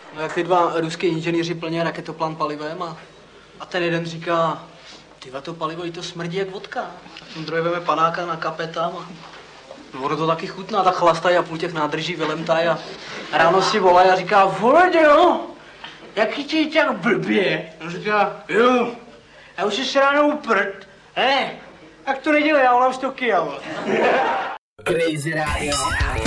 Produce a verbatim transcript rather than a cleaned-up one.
No jak ty dva ruský inženýři plně raketoplán palivem a, a ten jeden říká, tyva to palivo, i to smrdí jak vodka. A ten druhý veme panáka na kapetám a no, ono to taky chutná, tak chlastají a půl těch nádrží vylemtají a ráno si volají a říká, Vojdo, jaký ti tak blbě? On říká, jo, já už si ráno uprt, he, jak to nedělej, já volám sto kijal. Crazy Radio.